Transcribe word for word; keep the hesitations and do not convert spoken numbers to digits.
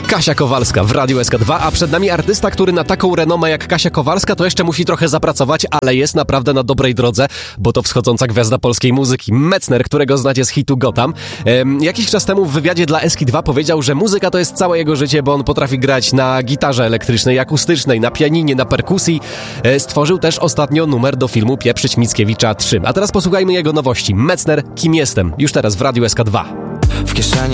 Kasia Kowalska w Radiu S K dwa, a przed nami artysta, który na taką renomę jak Kasia Kowalska to jeszcze musi trochę zapracować, ale jest naprawdę na dobrej drodze, bo to wschodząca gwiazda polskiej muzyki. Metzner, którego znacie z hitu Gotham. Ehm, jakiś czas temu w wywiadzie dla S K dwa powiedział, że muzyka to jest całe jego życie, bo on potrafi grać na gitarze elektrycznej, akustycznej, na pianinie, na perkusji. E, stworzył też ostatnio numer do filmu Pieprzyć Mickiewicza trzy. A teraz posłuchajmy jego nowości. Metzner, Kim jestem? Już teraz w Radiu S K dwa. W kieszeni